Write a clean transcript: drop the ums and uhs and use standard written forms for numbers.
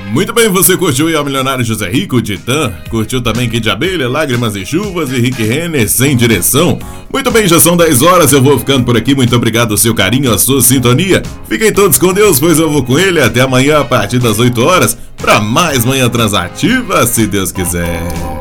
Muito bem, você curtiu aí o Milionário José Rico, Titã, curtiu também Kid de Abelha, Lágrimas e Chuvas e Rick Renner, Sem Direção. Muito bem, já são 10 horas, eu vou ficando por aqui, muito obrigado ao seu carinho, à sua sintonia. Fiquem todos com Deus, pois eu vou com ele até amanhã a partir das 8 horas, para mais Manhã Transativa, se Deus quiser.